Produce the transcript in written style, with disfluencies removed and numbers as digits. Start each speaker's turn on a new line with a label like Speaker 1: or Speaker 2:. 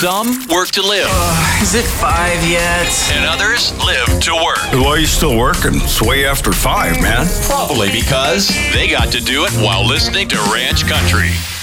Speaker 1: Some work to live.
Speaker 2: Is it 5 yet?
Speaker 1: And others live to work.
Speaker 3: Why are you still working? It's way after 5, man.
Speaker 1: Probably because they got to do it while listening to Ranch Country.